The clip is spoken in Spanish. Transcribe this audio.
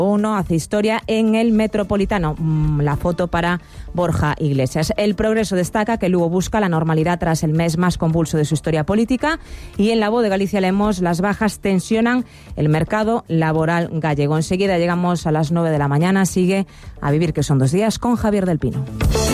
Uno hace historia en el Metropolitano. La foto para Borja Iglesias. El Progreso destaca que Lugo busca la normalidad tras el mes más convulso de su historia política. Y en La Voz de Galicia leemos: las bajas tensionan el mercado laboral gallego. Enseguida llegamos a las 9 de la mañana. Sigue A Vivir, que son 2 días, con Javier del Pino.